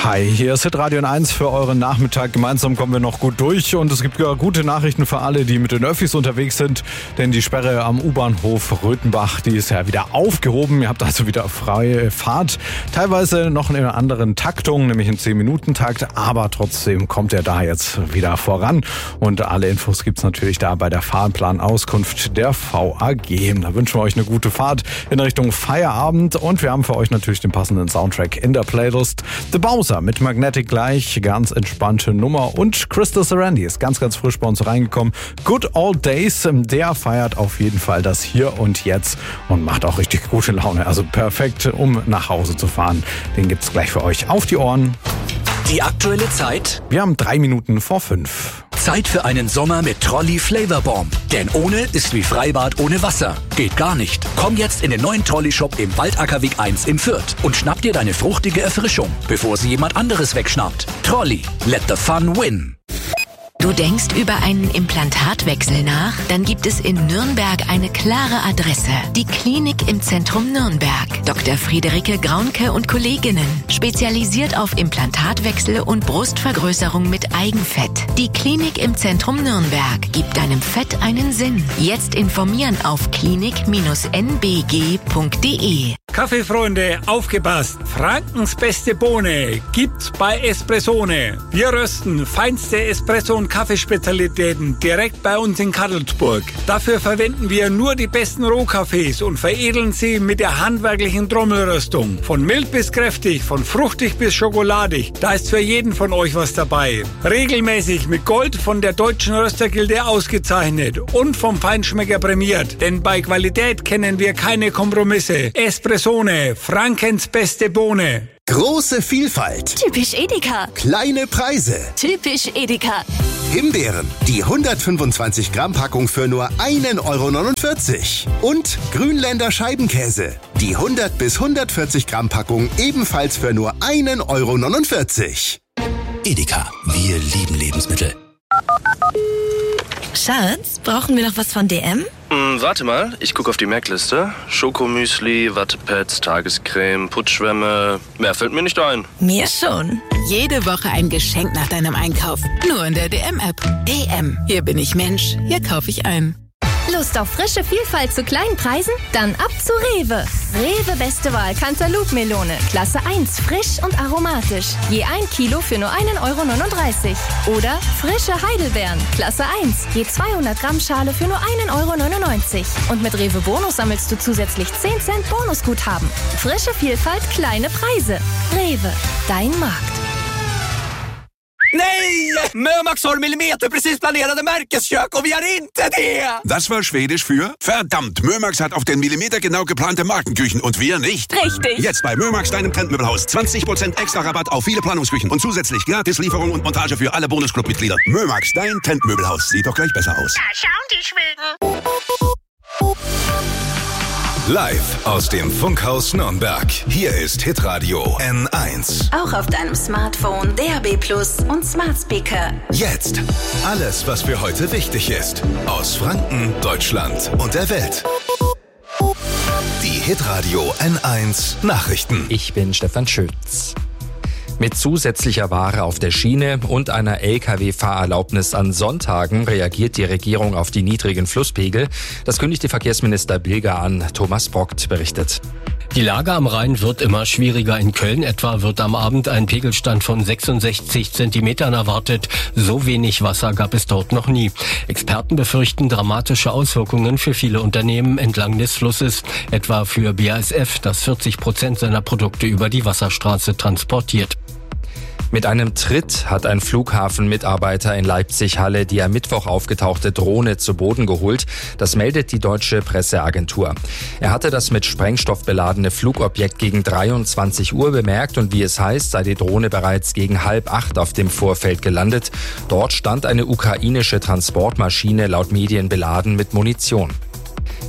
Hi, hier ist Hitradio 1 für euren Nachmittag. Gemeinsam kommen wir noch gut durch und es gibt ja gute Nachrichten für alle, die mit den Öffis unterwegs sind, denn die Sperre am U-Bahnhof Röthenbach, die ist ja wieder aufgehoben. Ihr habt also wieder freie Fahrt, teilweise noch in einer anderen Taktung, nämlich in 10-Minuten-Takt, aber trotzdem kommt er da jetzt wieder voran und alle Infos gibt's natürlich da bei der Fahrplanauskunft der VAG. Da wünschen wir euch eine gute Fahrt in Richtung Feierabend und wir haben für euch natürlich den passenden Soundtrack in der Playlist. The Bowser mit Magnetic gleich, ganz entspannte Nummer und Crystal Sarandon ist ganz frisch bei uns reingekommen. Good Old Days, der feiert auf jeden Fall das Hier und Jetzt und macht auch richtig gute Laune. Also perfekt, um nach Hause zu fahren. Den gibt's gleich für euch auf die Ohren. Die aktuelle Zeit? Wir haben 3 Minuten vor 5. Zeit für einen Sommer mit Trolli Flavor Bomb. Denn ohne ist wie Freibad ohne Wasser. Geht gar nicht. Komm jetzt in den neuen Trolli-Shop im Waldackerweg 1 in Fürth und schnapp dir deine fruchtige Erfrischung, bevor sie jemand anderes wegschnappt. Trolli, let the fun win. Du denkst über einen Implantatwechsel nach? Dann gibt es in Nürnberg eine klare Adresse. Die Klinik im Zentrum Nürnberg. Dr. Friederike Graunke und Kolleginnen. Spezialisiert auf Implantatwechsel und Brustvergrößerung mit Eigenfett. Die Klinik im Zentrum Nürnberg gibt deinem Fett einen Sinn. Jetzt informieren auf klinik-nbg.de. Kaffeefreunde, aufgepasst! Frankens beste Bohne gibt's bei Espressone. Wir rösten feinste Espresso- und Kaffeespezialitäten direkt bei uns in Kadelsburg. Dafür verwenden wir nur die besten Rohkaffees und veredeln sie mit der handwerklichen Trommelröstung. Von mild bis kräftig, von fruchtig bis schokoladig, da ist für jeden von euch was dabei. Regelmäßig mit Gold von der Deutschen Röstergilde ausgezeichnet und vom Feinschmecker prämiert. Denn bei Qualität kennen wir keine Kompromisse. Espressone, Frankens beste Bohne. Große Vielfalt. Typisch Edeka. Kleine Preise. Typisch Edeka. Himbeeren, die 125 Gramm Packung für nur 1,49 €. Und Grünländer Scheibenkäse, die 100 bis 140 Gramm Packung ebenfalls für nur 1,49 €. Edeka, wir lieben Lebensmittel. Schatz, brauchen wir noch was von DM? Warte mal, ich gucke auf die Merkliste. Schokomüsli, Wattepads, Tagescreme, Putzschwämme. Mehr fällt mir nicht ein. Mir schon. Jede Woche ein Geschenk nach deinem Einkauf. Nur in der DM-App. DM. Hier bin ich Mensch. Hier kaufe ich ein. Lust auf frische Vielfalt zu kleinen Preisen? Dann ab zu Rewe. Rewe Beste Wahl Cantaloupe-Melone. Klasse 1, frisch und aromatisch. Je 1 Kilo für nur 1,39 €. Oder frische Heidelbeeren. Klasse 1, je 200 Gramm Schale für nur 1,99 €. Und mit Rewe Bonus sammelst du zusätzlich 10 Cent Bonusguthaben. Frische Vielfalt, kleine Preise. Rewe, dein Markt. Nej! Mömax har millimeterprecis planerade Märkeskök och vi har inte det! Das war Schwedisch für verdammt, Mömax hat auf den Millimeter genau geplante Markenküchen und wir nicht. Richtig. Jetzt bei Mömax, deinem Trendmöbelhaus. 20% extra Rabatt auf viele Planungsküchen und zusätzlich gratis Lieferung und Montage für alle Bonusclub-Mitglieder. Mömax, dein Trendmöbelhaus. Sieht doch gleich besser aus. Da schauen die Schweden. Live aus dem Funkhaus Nürnberg. Hier ist Hitradio N1. Auch auf deinem Smartphone, DAB+ und Smart Speaker. Jetzt alles, was für heute wichtig ist. Aus Franken, Deutschland und der Welt. Die Hitradio N1 Nachrichten. Ich bin Stefan Schütz. Mit zusätzlicher Ware auf der Schiene und einer Lkw-Fahrerlaubnis an Sonntagen reagiert die Regierung auf die niedrigen Flusspegel. Das kündigte Verkehrsminister Bilger an. Thomas Brockt berichtet. Die Lage am Rhein wird immer schwieriger. In Köln etwa wird am Abend ein Pegelstand von 66 Zentimetern erwartet. So wenig Wasser gab es dort noch nie. Experten befürchten dramatische Auswirkungen für viele Unternehmen entlang des Flusses. Etwa für BASF, das 40% seiner Produkte über die Wasserstraße transportiert. Mit einem Tritt hat ein Flughafenmitarbeiter in Leipzig-Halle die am Mittwoch aufgetauchte Drohne zu Boden geholt. Das meldet die deutsche Presseagentur. Er hatte das mit Sprengstoff beladene Flugobjekt gegen 23 Uhr bemerkt und wie es heißt, sei die Drohne bereits gegen 7:30 auf dem Vorfeld gelandet. Dort stand eine ukrainische Transportmaschine laut Medien beladen mit Munition.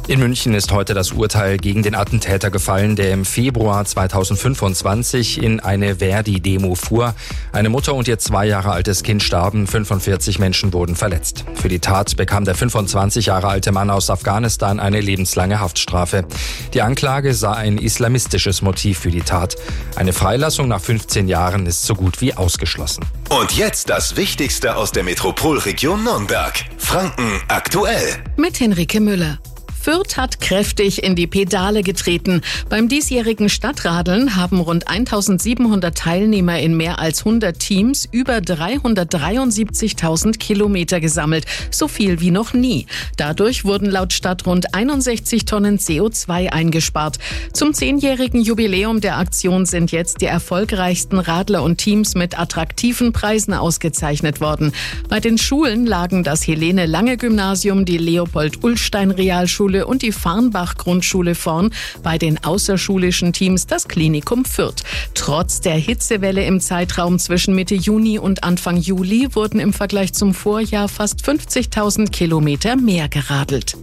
In München ist heute das Urteil gegen den Attentäter gefallen, der im Februar 2025 in eine Verdi-Demo fuhr. Eine Mutter und ihr 2 Jahre altes Kind starben, 45 Menschen wurden verletzt. Für die Tat bekam der 25 Jahre alte Mann aus Afghanistan eine lebenslange Haftstrafe. Die Anklage sah ein islamistisches Motiv für die Tat. Eine Freilassung nach 15 Jahren ist so gut wie ausgeschlossen. Und jetzt das Wichtigste aus der Metropolregion Nürnberg. Franken aktuell. Mit Henrike Müller. Fürth hat kräftig in die Pedale getreten. Beim diesjährigen Stadtradeln haben rund 1700 Teilnehmer in mehr als 100 Teams über 373.000 Kilometer gesammelt. So viel wie noch nie. Dadurch wurden laut Stadt rund 61 Tonnen CO2 eingespart. Zum 10-jährigen Jubiläum der Aktion sind jetzt die erfolgreichsten Radler und Teams mit attraktiven Preisen ausgezeichnet worden. Bei den Schulen lagen das Helene-Lange-Gymnasium, die Leopold-Ullstein-Realschule und die Farnbach-Grundschule vorn, bei den außerschulischen Teams das Klinikum Fürth. Trotz der Hitzewelle im Zeitraum zwischen Mitte Juni und Anfang Juli wurden im Vergleich zum Vorjahr fast 50.000 Kilometer mehr geradelt.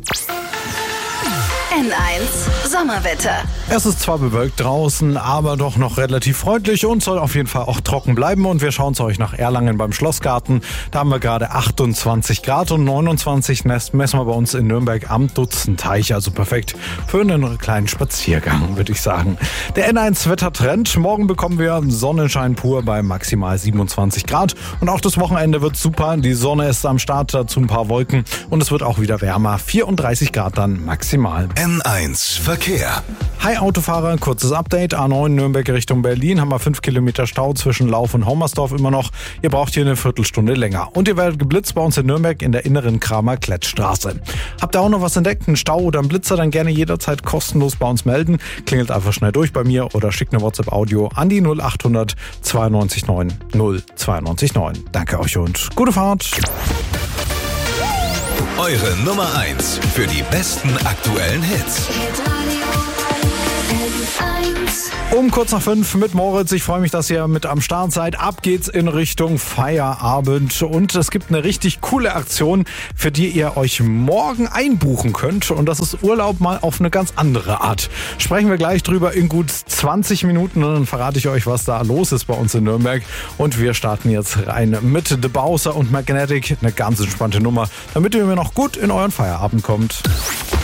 N1 Sommerwetter. Es ist zwar bewölkt draußen, aber doch noch relativ freundlich und soll auf jeden Fall auch trocken bleiben. Und wir schauen zu euch nach Erlangen beim Schlossgarten. Da haben wir gerade 28 Grad und 29 messen wir bei uns in Nürnberg am Dutzenteich. Also perfekt für einen kleinen Spaziergang, würde ich sagen. Der N1-Wettertrend. Morgen bekommen wir Sonnenschein pur bei maximal 27 Grad. Und auch das Wochenende wird super. Die Sonne ist am Start, dazu ein paar Wolken. Und es wird auch wieder wärmer. 34 Grad dann maximal. N1 Verkehr. Hi Autofahrer, kurzes Update. A9 Nürnberg Richtung Berlin haben wir 5 Kilometer Stau zwischen Lauf und Hommersdorf immer noch. Ihr braucht hier eine Viertelstunde länger. Und ihr werdet geblitzt bei uns in Nürnberg in der inneren Kramer-Klettstraße. Habt ihr auch noch was entdeckt, einen Stau oder einen Blitzer, dann gerne jederzeit kostenlos bei uns melden. Klingelt einfach schnell durch bei mir oder schickt eine WhatsApp-Audio an die 0800 92 9 092 9. Danke euch und gute Fahrt. Eure Nummer 1 für die besten aktuellen Hits. Um kurz nach 5 mit Moritz. Ich freue mich, dass ihr mit am Start seid. Ab geht's in Richtung Feierabend. Und es gibt eine richtig coole Aktion, für die ihr euch morgen einbuchen könnt. Und das ist Urlaub mal auf eine ganz andere Art. Sprechen wir gleich drüber in gut 20 Minuten. Und dann verrate ich euch, was da los ist bei uns in Nürnberg. Und wir starten jetzt rein mit The Bowser und Magnetic. Eine ganz entspannte Nummer, damit ihr mir noch gut in euren Feierabend kommt.